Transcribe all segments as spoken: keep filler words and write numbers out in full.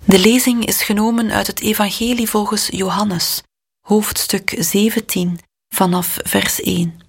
De lezing is genomen uit het Evangelie volgens Johannes, hoofdstuk zeventien, vanaf vers één.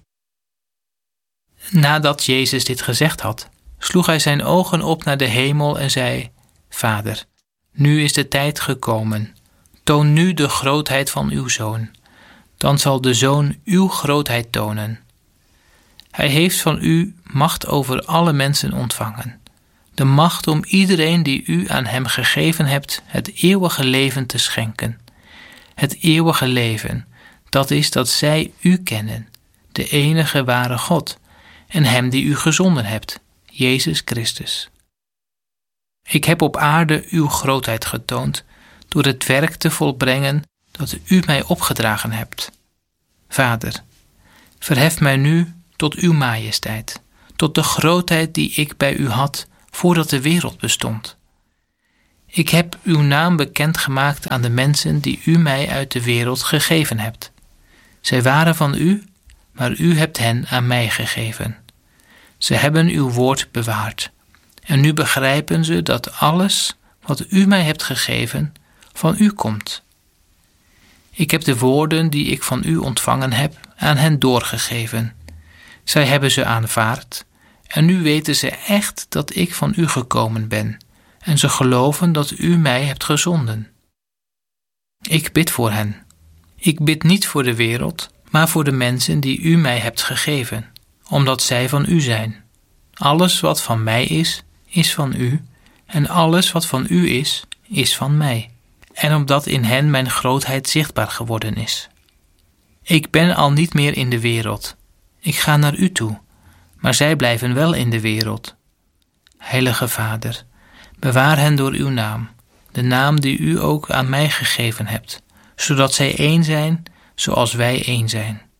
Nadat Jezus dit gezegd had, sloeg hij zijn ogen op naar de hemel en zei: Vader, nu is de tijd gekomen. Toon nu de grootheid van uw Zoon. Dan zal de Zoon uw grootheid tonen. Hij heeft van u macht over alle mensen ontvangen. De macht om iedereen die u aan hem gegeven hebt het eeuwige leven te schenken. Het eeuwige leven, dat is dat zij u kennen, de enige ware God, en hem die u gezonden hebt, Jezus Christus. Ik heb op aarde uw grootheid getoond door het werk te volbrengen dat u mij opgedragen hebt. Vader, verhef mij nu tot uw majesteit, tot de grootheid die ik bij u had voordat de wereld bestond. Ik heb uw naam bekendgemaakt aan de mensen die u mij uit de wereld gegeven hebt. Zij waren van u, maar u hebt hen aan mij gegeven. Ze hebben uw woord bewaard. En nu begrijpen ze dat alles wat u mij hebt gegeven van u komt. Ik heb de woorden die ik van u ontvangen heb aan hen doorgegeven. Zij hebben ze aanvaard en nu weten ze echt dat ik van u gekomen ben en ze geloven dat u mij hebt gezonden. Ik bid voor hen. Ik bid niet voor de wereld, maar voor de mensen die u mij hebt gegeven, omdat zij van u zijn. Alles wat van mij is, is van u, en alles wat van u is, is van mij. En omdat in hen mijn grootheid zichtbaar geworden is. Ik ben al niet meer in de wereld. Ik ga naar u toe, maar zij blijven wel in de wereld. Heilige Vader, bewaar hen door uw naam, de naam die u ook aan mij gegeven hebt, zodat zij één zijn, zoals wij één zijn.